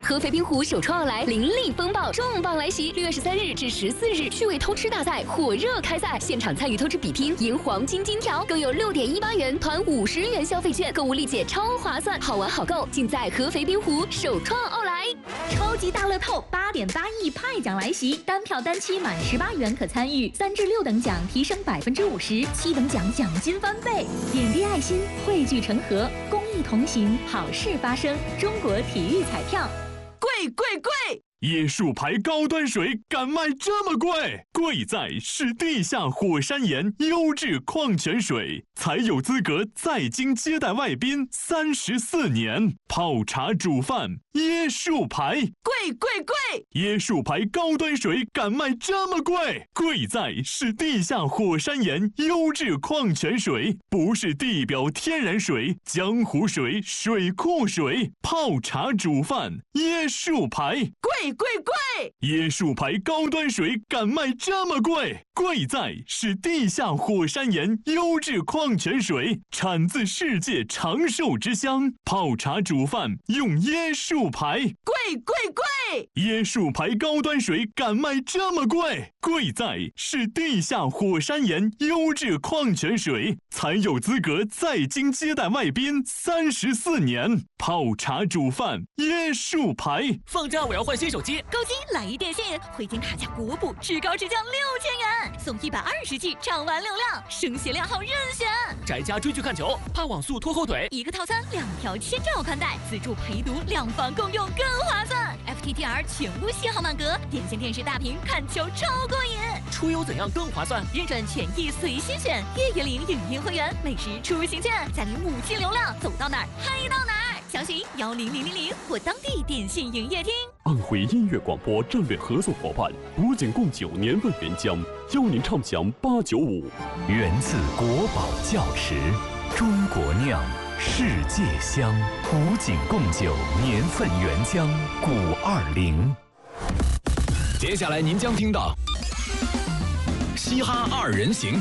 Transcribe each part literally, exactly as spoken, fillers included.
合肥滨湖首创奥莱林立风暴重磅来袭，六月十三日至十四日趣味偷吃大赛火热开赛，现场参与偷吃比拼赢黄金金条，更有六点一八元团五十元消费券，购物立减超划算，好玩好购，尽在合肥滨湖首创奥莱。 超级大乐透八点八亿派奖来袭，单票单期满十八元可参与，三至六等奖提升百分之五十，七等奖奖金翻倍，点滴爱心汇聚成河，公益同行，好事发生。中国体育彩票。 贵贵贵！ 椰树牌高端水敢卖这么贵？贵在是地下火山岩优质矿泉水，才有资格在京接待外宾三十四年。泡茶煮饭，椰树牌， 贵贵贵！ 椰树牌高端水敢卖这么贵？贵在是地下火山岩优质矿泉水，不是地表天然水、江湖水、水库水。泡茶煮饭，椰树牌， 贵贵贵！ 椰树牌高端水敢卖这么贵？贵在是地下火山岩优质矿泉水，产自世界长寿之乡。泡茶煮饭用椰树牌， 贵贵贵！ 椰树牌高端水敢卖这么贵？贵在是地下火山岩优质矿泉水，才有资格在京接待外宾三十四年。泡茶煮饭，椰树牌。 放假我要换新手机， 高金来一电信，回金卡价国补，至高至降六千元，送一百二十 G 畅玩流量，升限量号任选。 宅家追剧看球，怕网速拖后腿， 一个套餐两条千兆宽带，自助陪读，两房共用更划算。F T T R 全部信号满格，电信电视大屏看球超过瘾。 出游怎样更划算？ 认准权益随心选，月月零影音会员，每时出行券，家里五 G 流量，走到哪儿嗨到哪儿。详询幺零零零零或当地电信营业厅。 安徽音乐广播战略合作伙伴古井贡酒年份原浆，邀您畅享八九五。 源自国宝窖池，中国酿，世界香。古井贡酒年份原浆古二零。 接下来您将听到嘻哈二人行。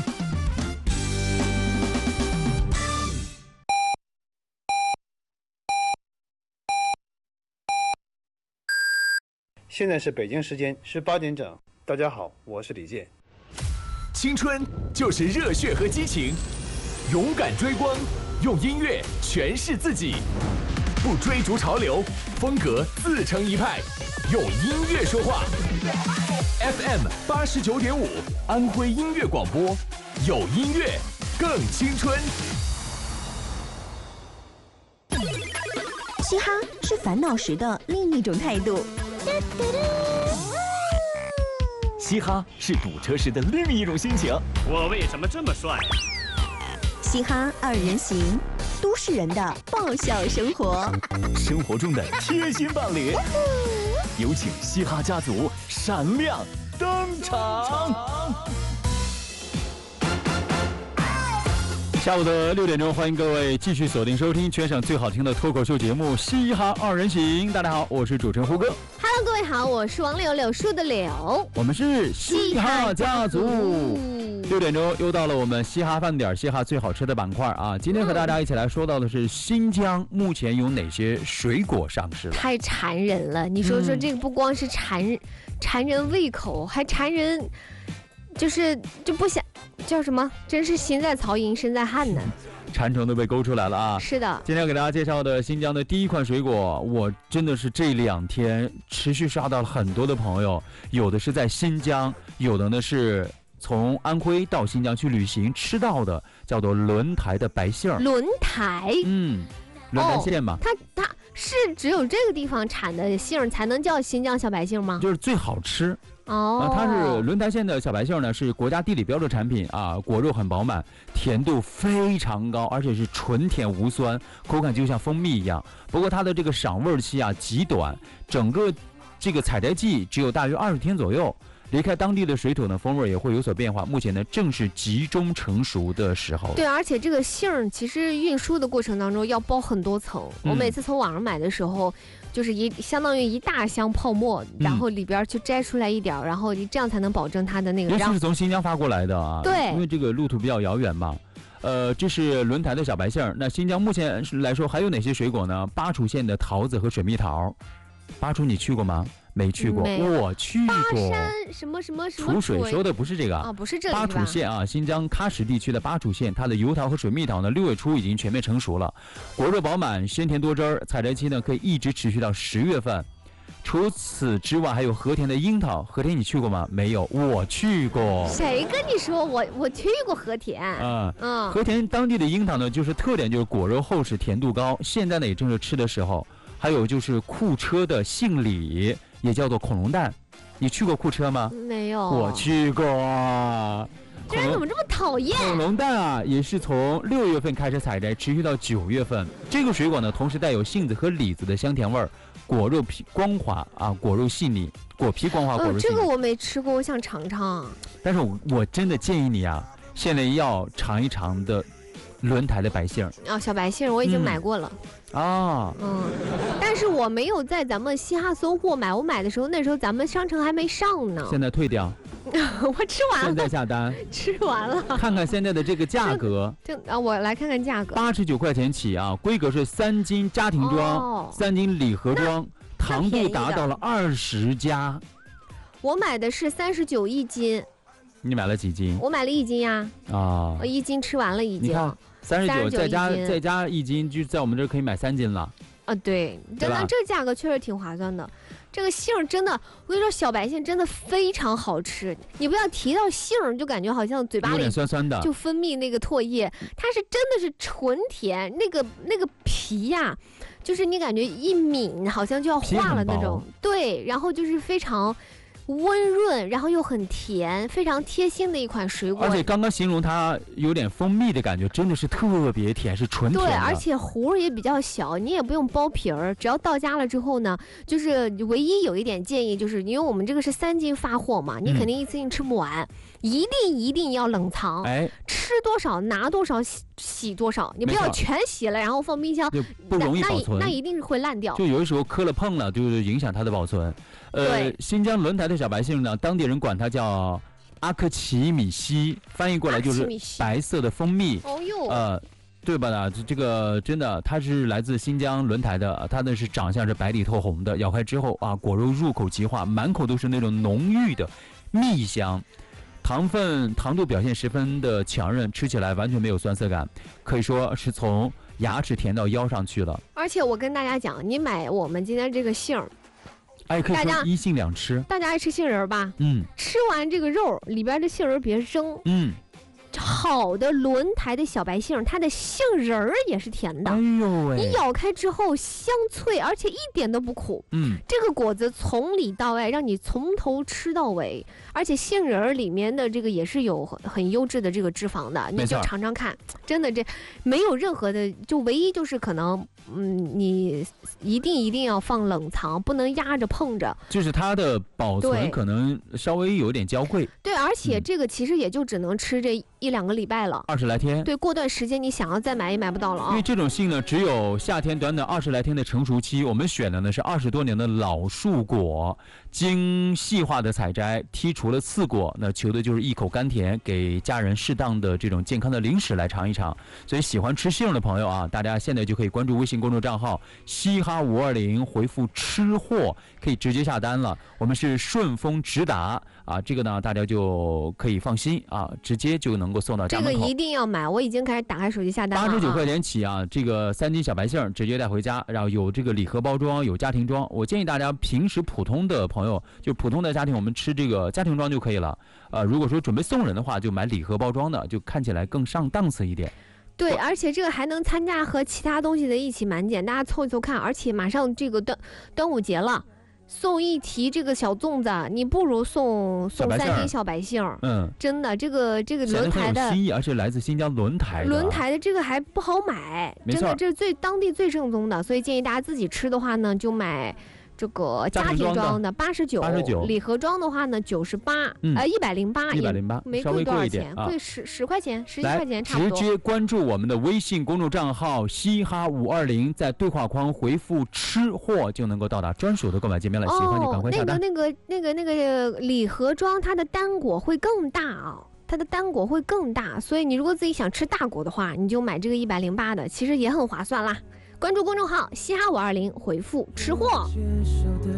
现在是北京时间十八点整。大家好，我是李健。 青春就是热血和激情，勇敢追光，用音乐诠释自己，不追逐潮流，风格自成一派，用音乐说话。F M 八十九点五，安徽音乐广播，有音乐更青春。 嘻哈是烦恼时的另一种态度。 嘻哈是堵车时的另一种心情。 我为什么这么帅？ 嘻哈二人行，都市人的爆笑生活， 生活中的贴心伴侣。有请嘻哈家族闪亮登场。 下午的六点钟，欢迎各位继续锁定收听全省最好听的脱口秀节目《嘻哈二人行》。大家好，我是主持人胡歌。 Hello， 各位好，我是王柳，柳树的柳。 我们是嘻哈家族。六点钟又到了我们嘻哈饭点，嘻哈最好吃的板块啊！今天和大家一起来说到的是新疆目前有哪些水果上市了？ 太馋人了！你说说，这个不光是馋、嗯、馋人胃口，还馋人，就是就不想。叫什么？真是心在曹营身在汉呢， 馋虫都被勾出来了啊！ 是的， 今天要给大家介绍的新疆的第一款水果，我真的是这两天持续刷到了很多的朋友，有的是在新疆，有的呢是从安徽到新疆去旅行吃到的，叫做轮台的白杏。 轮台， 嗯，轮台县嘛， 哦、它它是只有这个地方产的杏才能叫新疆小白杏吗？ 就是最好吃。 哦、 啊，它是轮台县的小白杏呢，是国家地理标志产品啊，果肉很饱满，甜度非常高，而且是纯甜无酸，口感就像蜂蜜一样。不过它的这个赏味期啊极短，整个这个采摘季只有大约二十天左右。离开当地的水土呢，风味也会有所变化。目前呢，正是集中成熟的时候。 对，而且这个杏儿其实运输的过程当中要包很多层。嗯、我每次从网上买的时候，就是一相当于一大箱泡沫，然后里边就摘出来一点，嗯、然后这样才能保证它的那个。 尤其是从新疆发过来的啊。 对， 因为这个路途比较遥远嘛。呃，这是轮台的小白杏。那新疆目前来说还有哪些水果呢？巴楚县的桃子和水蜜桃。 巴楚你去过吗？没去过，我去过。 巴山什么什么什么楚水说的不是这个啊，不是这里。 巴楚县啊，新疆喀什地区的巴楚县，它的油桃和水蜜桃呢，六月初已经全面成熟了，果肉饱满，鲜甜多汁儿，采摘期呢可以一直持续到十月份。除此之外，还有和田的樱桃。和田你去过吗？没有，我去过。 谁跟你说我我去过和田？ 嗯嗯，和田当地的樱桃呢，就是特点就是果肉厚实，甜度高，现在呢也正是吃的时候。还有就是库车的杏李，也叫做恐龙蛋，你去过库车吗？ 没有。 我去过。 这人怎么这么讨厌？ 恐龙蛋啊，也是从六月份开始采摘，持续到九月份。这个水果呢，同时带有杏子和李子的香甜味儿，果肉皮光滑啊，果肉细腻，果皮光滑，果肉细腻。 哦，这个我没吃过，我想尝尝。 但是我我真的建议你啊，现在要尝一尝的轮台的白杏。 啊、哦，小白杏我已经买过了。 啊、嗯，哦、 嗯，但是我没有在咱们嘻哈搜货买，我买的时候那时候咱们商城还没上呢。 现在退掉。 我吃完了。 现在下单。 吃完了。 看看现在的这个价格。 这啊，我来看看价格。 八十九块钱起啊，规格是三斤家庭装，哦、三斤礼盒装，糖度达到了二十加。 我买的是三十九一斤。 你买了几斤？ 我买了一斤呀。 啊。 我一斤吃完了已经。 你看。三十九再加再加一斤，就在我们这儿可以买三斤了。 啊，对，真的这个价格确实挺划算的。这个杏真的，我跟你说，小白杏真的非常好吃。你不要提到杏，就感觉好像嘴巴里有点酸酸的， 就分泌那个唾液，它是真的是纯甜。那个那个皮呀、啊，就是你感觉一抿好像就要化了那种。对，然后就是非常温润，然后又很甜，非常贴心的一款水果。 而且刚刚形容它有点蜂蜜的感觉，真的是特别甜，是纯甜的。 对，而且核也比较小，你也不用剥皮儿，只要到家了之后呢，就是唯一有一点建议，就是因为我们这个是三斤发货嘛，你肯定一次性吃不完，嗯、一定一定要冷藏。 哎， 吃多少拿多少洗洗多少，你不要全洗了然后放冰箱， 不容易保存， 那, 那一定是会烂掉。 就有的时候磕了碰了，就是影响它的保存。呃，新疆轮台的小白杏呢，当地人管它叫阿克奇米西，翻译过来就是白色的蜂蜜。 哦哟， 呃，对吧呢？这个真的，它是来自新疆轮台的，它呢是长相是白里透红的，咬开之后啊，果肉入口即化，满口都是那种浓郁的蜜香，糖分糖度表现十分的强韧，吃起来完全没有酸涩感，可以说是从牙齿甜到腰上去了。 而且我跟大家讲，你买我们今天这个杏。 哎，可以说一杏两吃。 大家爱吃杏仁吧？ 嗯。 吃完这个肉里边的杏仁别扔。 嗯。 好的轮台的小白杏，它的杏仁儿也是甜的。 哎呦喂！ 你咬开之后香脆，而且一点都不苦。 嗯。 这个果子从里到外让你从头吃到尾，而且杏仁儿里面的这个也是有很优质的这个脂肪的，你就尝尝看，真的这没有任何的，就唯一就是可能。嗯，你一定一定要放冷藏，不能压着碰着。 就是它的保存可能稍微有点娇贵。 对，而且这个其实也就只能吃这一两个礼拜了， 二十来天。 对，过段时间你想要再买也买不到了啊。 因为这种杏呢，只有夏天短短二十来天的成熟期，我们选的呢是二十多年的老树果，经细化的采摘，剔除了刺果，那求的就是一口甘甜，给家人适当的这种健康的零食来尝一尝。所以喜欢吃杏的朋友啊，大家现在就可以关注微信公众账号嘻哈五二零，回复吃货可以直接下单了。我们是顺丰直达啊，这个呢大家就可以放心啊，直接就能够送到家门口。 这个一定要买，我已经开始打开手机下单了。 八十九块钱起啊，这个三斤小白杏直接带回家，然后有这个礼盒包装，有家庭装。我建议大家平时普通的朋友，就普通的家庭，我们吃这个家庭装就可以了。呃，如果说准备送人的话，就买礼盒包装的，就看起来更上档次一点。 对，而且这个还能参加和其他东西的一起满减，大家凑一凑看。而且马上这个端端午节了，送一提这个小粽子，你不如送送三斤小白杏。 嗯， 真的，这个这个轮台的心意，而且来自新疆轮台的。 轮台的这个还不好买，真的，这是最当地最正宗的，所以建议大家自己吃的话呢，就买。这个家庭装的八十九，礼盒装的话呢九十八，呃一百零八， 一百零八， 没贵多少钱，贵十十块钱，十一块钱差不多。 直接关注我们的微信公众账号嘻哈五二零，在对话框回复吃货就能够到达专属的购买界面了。喜欢就赶快下单。 那个那个那个那个礼盒装，它的单果会更大啊、哦。它的单果会更大，所以你如果自己想吃大果的话，你就买这个一百零八的，其实也很划算啦。 关注公众号嘻哈五二零，回复吃货。